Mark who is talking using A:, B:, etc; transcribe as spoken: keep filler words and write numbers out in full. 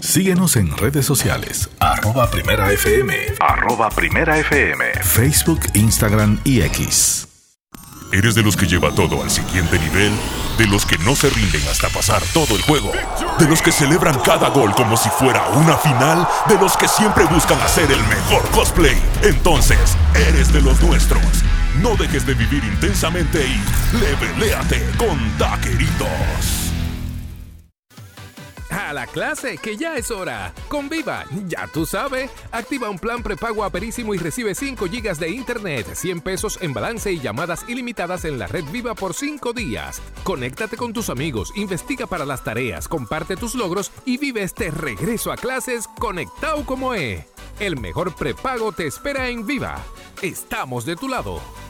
A: Síguenos en redes sociales, arroba Primera F M, arroba Primera F M, Facebook, Instagram y X.
B: ¿Eres de los que lleva todo al siguiente nivel? ¿De los que no se rinden hasta pasar todo el juego? ¿De los que celebran cada gol como si fuera una final? ¿De los que siempre buscan hacer el mejor cosplay? Entonces, eres de los nuestros. No dejes de vivir intensamente y leveléate con Taqueritos.
C: A la clase, que ya es hora. Con Viva, ya tú sabes. Activa un plan prepago aperísimo y recibe cinco gigas de internet, cien pesos en balance y llamadas ilimitadas en la red Viva por cinco días. Conéctate con tus amigos, investiga para las tareas, comparte tus logros y vive este regreso a clases conectado como es. El mejor prepago te espera en Viva. Estamos de tu lado.